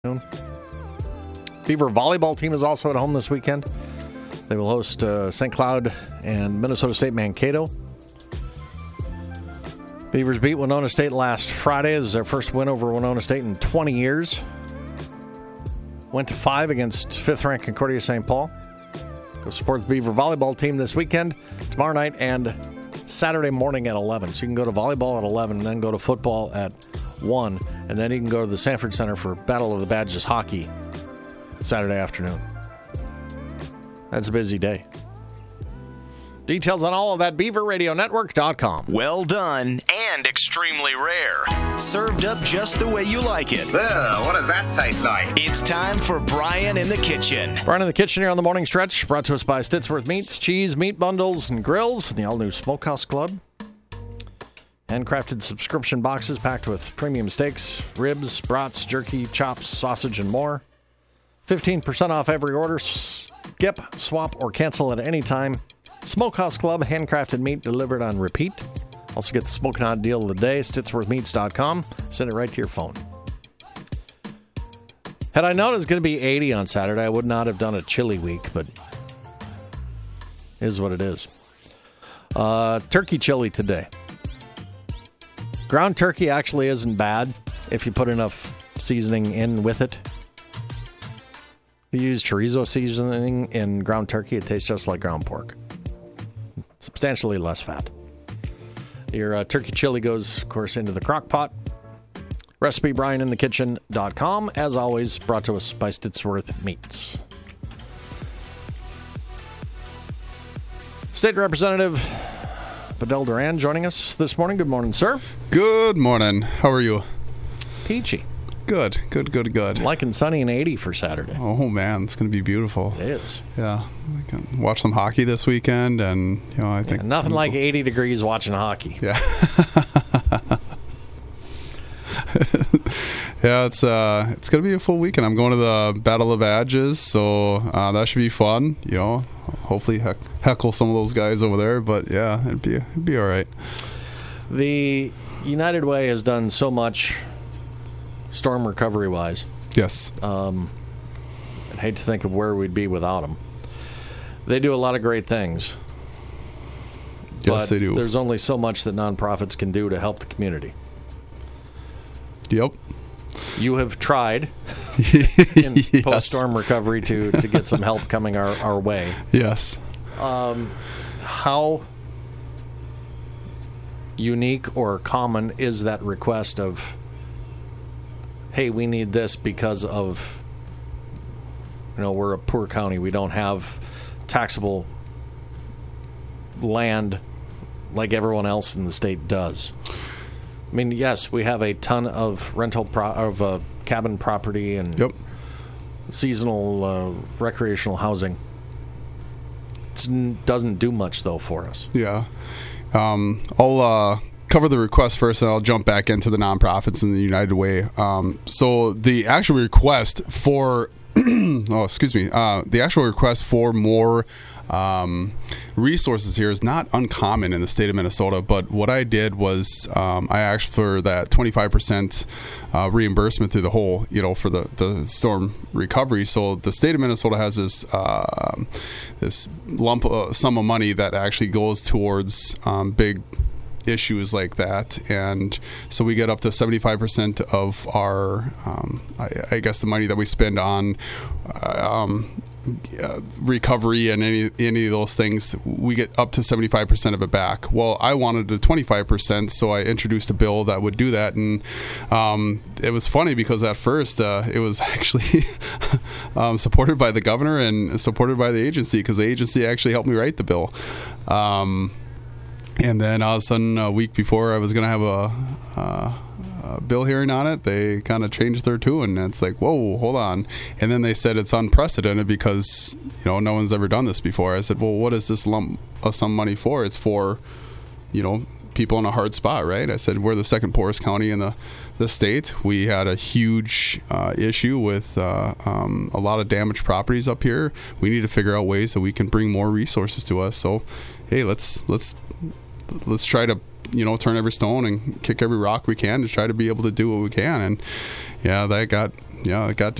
Beaver volleyball team is also at home this weekend. They will host St. Cloud and Minnesota State Mankato. Beavers beat Winona State last Friday. This is their first win over Winona State in 20 years. Went to 5 against 5th-ranked Concordia St. Paul. Go support the Beaver volleyball team this weekend, tomorrow night, and Saturday morning at 11. So you can go to volleyball at 11 and then go to football at 1. And then you can go to the Sanford Center for Battle of the Badges hockey Saturday afternoon. That's a busy day. Details on all of that, BeaverRadioNetwork.com. Well done and extremely rare. Served up just the way you like it. Ugh, what does that taste like? It's time for Brian in the Kitchen. Brian in the Kitchen here on the Morning Stretch, brought to us by Stitsworth Meats, cheese, meat bundles, and grills, and the all-new Smokehouse Club. Handcrafted subscription boxes packed with premium steaks, ribs, brats, jerky, chops, sausage, and more. 15% off every order. Skip, swap, or cancel at any time. Smokehouse Club, handcrafted meat delivered on repeat. Also get the Smoking Hot Deal of the Day, StitsworthMeats.com. Send it right to your phone. Had I known it was going to be 80 on Saturday, I would not have done a chili week, but it is what it is. Turkey chili today. Ground turkey actually isn't bad if you put enough seasoning in with it. If you use chorizo seasoning in ground turkey, it tastes just like ground pork. Substantially less fat. Your turkey chili goes, of course, into the crock pot. Recipe BrianInTheKitchen.com. As always, brought to us by Stitsworth Meats. State Representative Bedell Duran joining us this morning. Good morning, sir. Good morning. How are you? Peachy. Good. I'm liking sunny and 80 for Saturday. Oh, man. It's going to be beautiful. It is. Yeah. I can watch some hockey this weekend, and, I think... nothing like 80 degrees watching hockey. Yeah. Yeah, it's going to be a full weekend. I'm going to the Battle of Badges, so that should be fun. Hopefully heckle some of those guys over there, but yeah, it'd be all right. The United Way has done so much storm recovery wise. Yes. I'd hate to think of where we'd be without them. They do a lot of great things. Yes, they do. There's only so much that nonprofits can do to help the community. Yep. You have tried in post-storm recovery to get some help coming our way. Yes. How unique or common is that request of, hey, we need this because of, we're a poor county. We don't have taxable land like everyone else in the state does. I mean, yes, we have a ton of rental cabin property and seasonal recreational housing. It doesn't do much, though, for us. Yeah. I'll cover the request first, and I'll jump back into the nonprofits in the United Way. So the actual request for... the actual request for more resources here is not uncommon in the state of Minnesota, but what I did was I asked for that 25% reimbursement through the whole, for the storm recovery. So the state of Minnesota has this this lump sum of money that actually goes towards big issues like that, and so we get up to 75% of our I guess the money that we spend on recovery and any of those things, we get up to 75% of it back. Well, I wanted the 25%, so I introduced a bill that would do that, and it was funny because at first it was actually supported by the governor and supported by the agency, because the agency actually helped me write the bill. And then all of a sudden, a week before I was going to have a bill hearing on it, they kind of changed their tune. And it's like, whoa, hold on. And then they said it's unprecedented because, no one's ever done this before. I said, well, what is this lump of some money for? It's for, people in a hard spot, right? I said, we're the second poorest county in the state. We had a huge issue with a lot of damaged properties up here. We need to figure out ways that we can bring more resources to us. So, hey, let's try to turn every stone and kick every rock we can to try to be able to do what we can. And yeah, that got it got